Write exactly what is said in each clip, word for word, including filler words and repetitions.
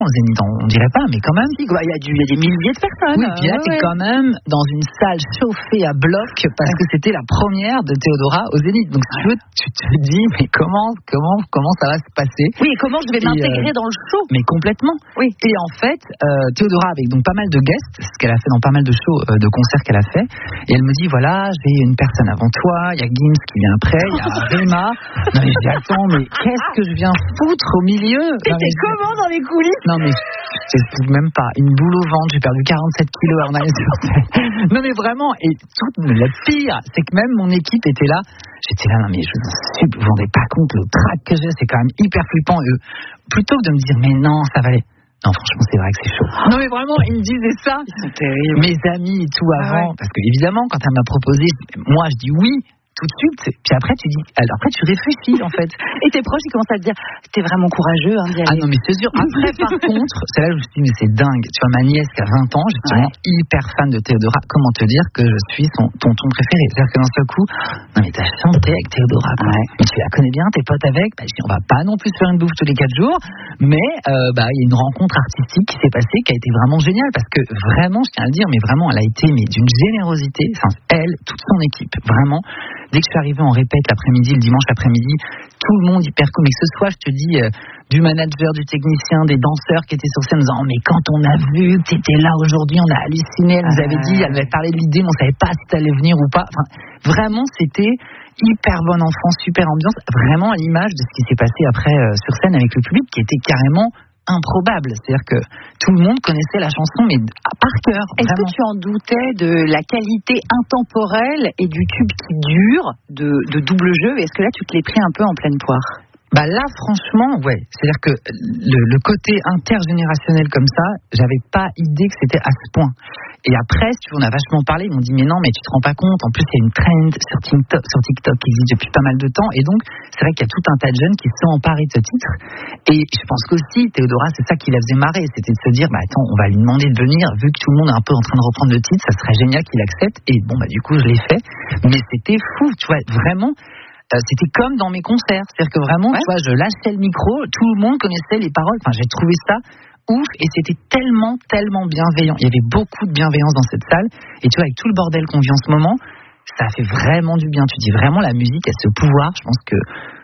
au Zénith, on dirait pas, mais quand même. Il y a, du, il y a des milliers de personnes. Oui, puis là, ouais, t'es ouais. quand même dans une salle chauffée à bloc parce que c'était la première de Théodora au Zénith. Donc, si tu veux, tu te dis, mais comment, comment, comment ça va se passer? Oui, et comment je vais et m'intégrer euh, dans le show? Mais complètement. Oui. Et en fait, euh, Théodora, avec donc pas mal de guests, ce qu'elle a fait dans pas mal de shows, euh, de concerts qu'elle a fait, et elle me dit, voilà, j'ai une personne avant toi, il y a Gims qui vient après, il y a Rema. Non, mais je dis, attends, mais qu'est-ce que je viens foutre au milieu? Mais t'es comment dans les coulisses? Non, mais je t'explique même pas. Une boule au ventre, j'ai perdu quarante-sept kilos en allant sur scène. Non, mais vraiment, et tout le pire, c'est que même mon équipe était là. J'étais là, non, mais je vous vous rendez pas compte, le trac que j'ai, c'est quand même hyper flippant. Et plutôt que de me dire, mais non, ça va aller. Non, franchement, c'est vrai que c'est chaud. Non, mais vraiment, ils me disaient ça. Ils sont terribles. Mes amis et tout avant. Ah ouais. Parce que, évidemment, quand elle m'a proposé, moi, je dis oui. Tout de suite, puis après tu dis, alors après tu réfléchis en fait. Et tes proches ils commencent à te dire, t'es vraiment courageux hein, d'y aller. Ah non mais c'est sûr. Après par contre, c'est là où je me suis dit mais c'est dingue. Tu vois ma nièce qui a vingt ans, j'étais vraiment ouais. hyper fan de Théodora. Comment te dire que je suis son tonton préféré? C'est-à-dire que d'un seul coup, non mais t'as chanté avec Théodora. Ouais. Mais tu la connais bien, t'es pote avec. Bah, je dis on va pas non plus faire une bouffe tous les quatre jours, mais euh, bah il y a une rencontre artistique qui s'est passée, qui a été vraiment géniale parce que vraiment, je tiens à le dire, mais vraiment elle a été mais d'une générosité. Enfin elle, toute son équipe, vraiment. Dès que je suis arrivé en répète l'après-midi, le dimanche après-midi, tout le monde hyper cool. Mais que ce soit, je te dis, euh, du manager, du technicien, des danseurs qui étaient sur scène en disant, oh, mais quand on a vu que t'étais là aujourd'hui, on a halluciné, elle nous avait dit, elle avait parlé de l'idée, mais on savait pas si t'allais venir ou pas. Enfin, vraiment, c'était hyper bon enfant, super ambiance, vraiment à l'image de ce qui s'est passé après euh, sur scène avec le public, qui était carrément improbable, c'est-à-dire que tout le monde connaissait la chanson mais par cœur. Est-ce vraiment. que tu en doutais de la qualité intemporelle et du tube qui dure de, de double jeu? Est-ce que là tu te l'es pris un peu en pleine poire? Bah là, franchement, ouais. C'est-à-dire que le, le côté intergénérationnel comme ça, j'avais pas idée que c'était à ce point. Et après, si tu veux, on a vachement parlé, ils m'ont dit, mais non, mais tu te rends pas compte. En plus, il y a une trend sur TikTok, sur TikTok qui existe depuis pas mal de temps. Et donc, c'est vrai qu'il y a tout un tas de jeunes qui se sont emparés de ce titre. Et je pense qu'aussi, Théodora, c'est ça qui la faisait marrer. C'était de se dire, bah attends, on va lui demander de venir. Vu que tout le monde est un peu en train de reprendre le titre, ça serait génial qu'il accepte. Et bon, bah du coup, je l'ai fait. Mais c'était fou, tu vois, vraiment. Euh, c'était comme dans mes concerts, c'est-à-dire que vraiment, ouais. tu vois, je lâchais le micro, tout le monde connaissait les paroles, enfin j'ai trouvé ça ouf, et c'était tellement, tellement bienveillant, il y avait beaucoup de bienveillance dans cette salle, et tu vois, avec tout le bordel qu'on vit en ce moment, ça fait vraiment du bien, tu dis vraiment la musique a ce pouvoir, je pense que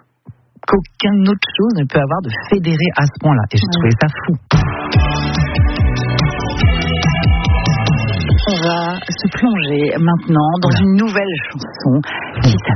qu'aucune autre chose ne peut avoir de fédérer à ce point-là, et j'ai ouais. trouvé ça fou. On va se plonger maintenant dans ouais. une nouvelle chanson qui s'appelle